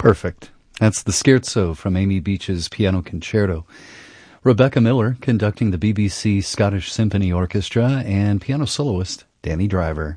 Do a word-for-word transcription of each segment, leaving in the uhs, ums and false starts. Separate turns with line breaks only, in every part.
Perfect. That's the Scherzo from Amy Beach's Piano Concerto. Rebecca Miller conducting the B B C Scottish Symphony Orchestra, and piano soloist Danny Driver.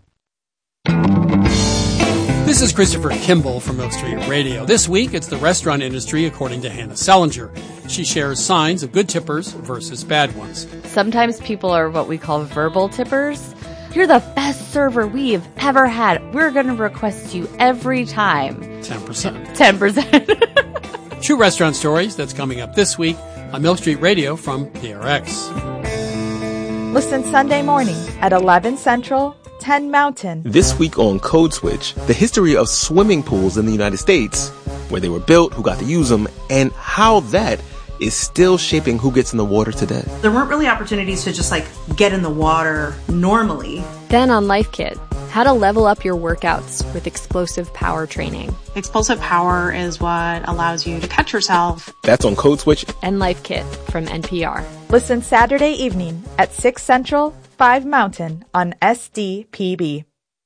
This is Christopher Kimball from Milk Street Radio. This week, it's the restaurant industry according to Hannah Selinger. She shares signs of good tippers versus bad ones.
Sometimes people are what we call verbal tippers. You're the best server we've ever had. We're going to request you every time.
ten percent.
ten percent.
True Restaurant Stories, that's coming up this week on Milk Street Radio from D R X.
Listen Sunday morning at eleven Central, ten Mountain.
This week on Code Switch, the history of swimming pools in the United States, where they were built, who got to use them, and how that is still shaping who gets in the water today.
There weren't really opportunities to just like get in the water normally.
Then on Life Kit, how to level up your workouts with explosive power training.
Explosive power is what allows you to catch yourself.
That's on Code Switch
and Life Kit from N P R.
Listen Saturday evening at six Central, five Mountain on S D P B.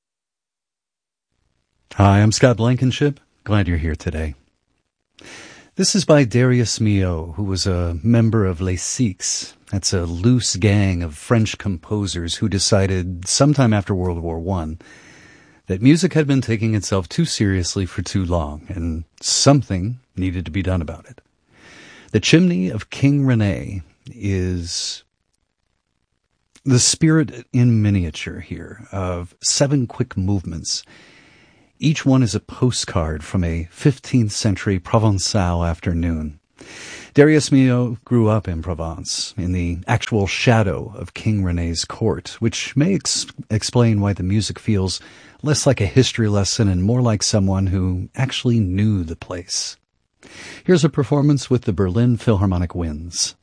Hi, I'm Scott Blankenship. Glad you're here today. This is by Darius Milhaud, who was a member of Les Sikhs. That's a loose gang of French composers who decided sometime after World War One that music had been taking itself too seriously for too long, and something needed to be done about it. The Chimney of King Rene is the spirit in miniature here of seven quick movements. Each one is a postcard from a fifteenth century Provençal afternoon. Darius Milhaud grew up in Provence, in the actual shadow of King René's court, which may ex- explain why the music feels less like a history lesson and more like someone who actually knew the place. Here's a performance with the Berlin Philharmonic Winds.